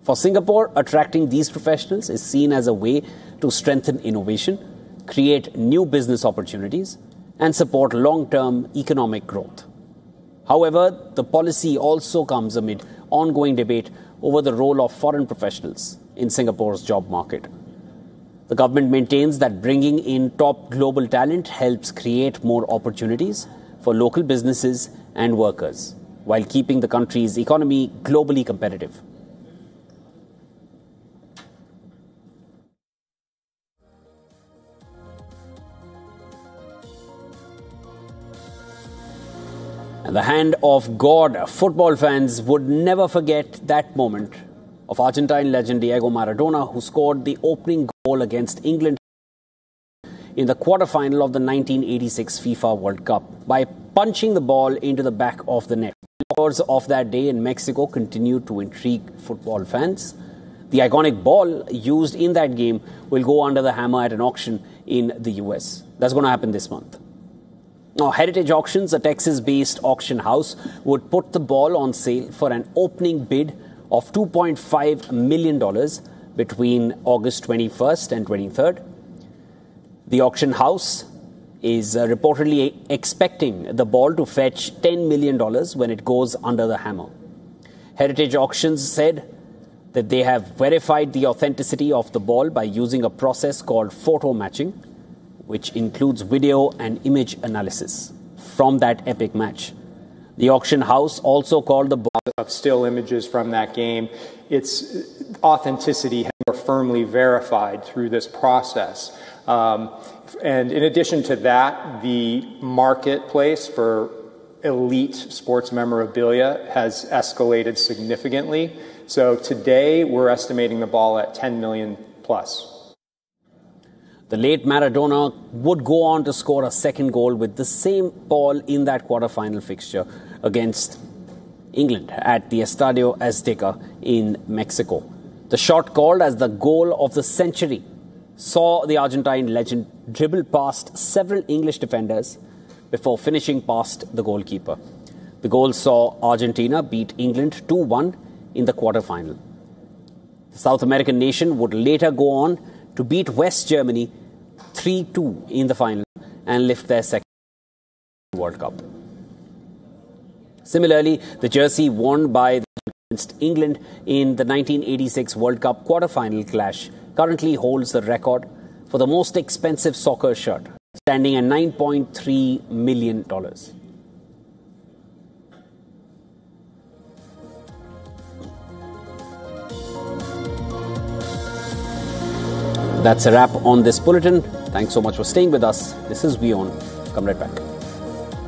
For Singapore, attracting these professionals is seen as a way to strengthen innovation, create new business opportunities, and support long-term economic growth. However, the policy also comes amid ongoing debate over the role of foreign professionals in Singapore's job market. The government maintains that bringing in top global talent helps create more opportunities for local businesses and workers, while keeping the country's economy globally competitive. And the hand of God, football fans would never forget that moment of Argentine legend Diego Maradona, who scored the opening goal against England in the quarterfinal of the 1986 FIFA World Cup by punching the ball into the back of the net. The hours of that day in Mexico continue to intrigue football fans. The iconic ball used in that game will go under the hammer at an auction in the US. That's going to happen this month. Now, Heritage Auctions, a Texas-based auction house, would put the ball on sale for an opening bid of $2.5 million between August 21st and 23rd. The auction house is reportedly expecting the ball to fetch $10 million when it goes under the hammer. Heritage Auctions said that they have verified the authenticity of the ball by using a process called photo matching, which includes video and image analysis from that epic match. The auction house also called the ball of still images from that game. Its authenticity has been more firmly verified through this process. And in addition to that, the marketplace for elite sports memorabilia has escalated significantly. So today we're estimating the ball at 10 million plus. The late Maradona would go on to score a second goal with the same ball in that quarter-final fixture against England at the Estadio Azteca in Mexico. The shot, called as the goal of the century, saw the Argentine legend dribble past several English defenders before finishing past the goalkeeper. The goal saw Argentina beat England 2-1 in the quarter-final. The South American nation would later go on to beat West Germany 3-2 in the final and lift their second World Cup. Similarly, the jersey worn by against England in the 1986 World Cup quarter-final clash currently holds the record for the most expensive soccer shirt, standing at $9.3 million. That's a wrap on this bulletin. Thanks so much for staying with us. This is WION. Come right back.